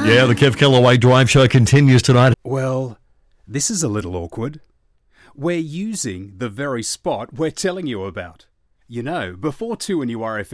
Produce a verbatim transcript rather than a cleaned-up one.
Yeah, the Kev Callaway Drive Show continues tonight. Well, this is a little awkward. We're using the very spot we're telling you about. You know, before two and U R F